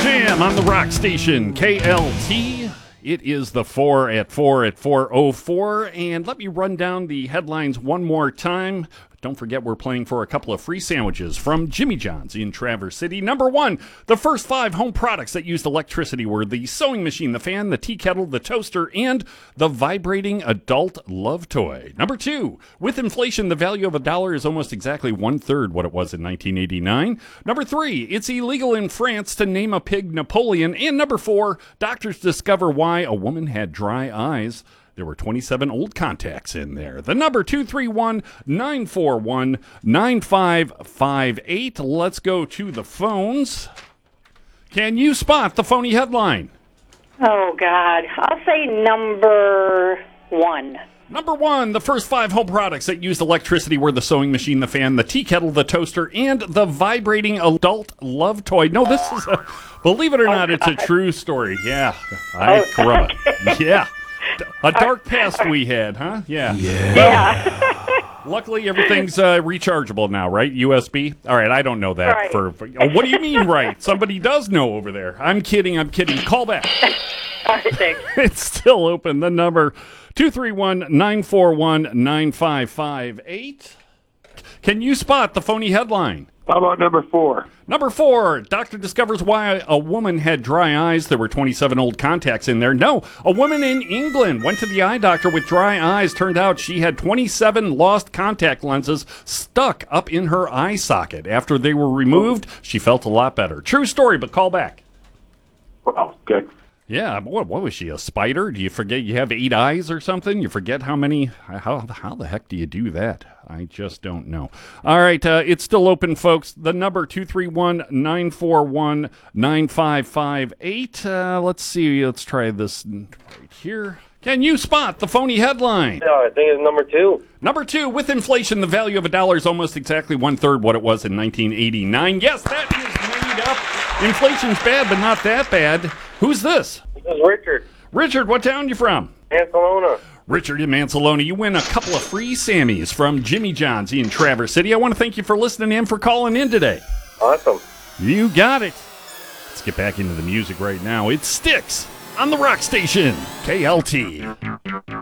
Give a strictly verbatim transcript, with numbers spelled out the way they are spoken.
Jam on the Rock Station, K L T. It is the four at four at four oh four, and let me run down the headlines one more time. Don't forget we're playing for a couple of free sandwiches from Jimmy John's in Traverse City. Number one, the first five home products that used electricity were the sewing machine, the fan, the tea kettle, the toaster, and the vibrating adult love toy. Number two, with inflation, the value of a dollar is almost exactly one-third what it was in nineteen eighty-nine. Number three, it's illegal in France to name a pig Napoleon. And number four, doctors discover why a woman had dry eyes. There were twenty-seven old contacts in there. The number two three one, nine four one, nine five five eight. Let's go to the phones. Can you spot the phony headline? Oh, God. I'll say number one. Number one, the first five home products that used electricity were the sewing machine, the fan, the tea kettle, the toaster, and the vibrating adult love toy. No, this is a, believe it or not, it's a true story. Yeah. I Oh, corrupt. okay. Yeah. A dark past we had, huh? Yeah. Yeah. Luckily, everything's uh, rechargeable now, right? U S B? All right, I don't know that. Right. For, for oh, what do you mean, right? Somebody does know over there. I'm kidding, I'm kidding. Call back. All right, thanks. It's still open. The number two three one, nine four one, nine five five eight. Can you spot the phony headline? How about number four? Number four, doctor discovers why a woman had dry eyes. There were twenty-seven old contacts in there. No, a woman in England went to the eye doctor with dry eyes. Turned out she had twenty-seven lost contact lenses stuck up in her eye socket. After they were removed, she felt a lot better. True story, but call back. Wow, okay. Yeah, what, what was she, a spider? Do you forget you have eight eyes or something? You forget how many, how, how the heck do you do that? I just don't know. All right, uh, it's still open, folks. The number two three one, nine four one, nine five five eight. Uh, let's see, let's try this right here. Can you spot the phony headline? No, I think it's number two. Number two, with inflation, the value of a dollar is almost exactly one-third what it was in nineteen eighty-nine. Yes, that is made up. Inflation's bad, but not that bad. Who's this? This is Richard. Richard, what town you from? Ancelona. Richard in Mancelona, you win a couple of free Sammys from Jimmy John's in Traverse City. I want to thank you for listening and for calling in today. Awesome. You got it. Let's get back into the music right now. It Sticks on the Rock Station, K L T.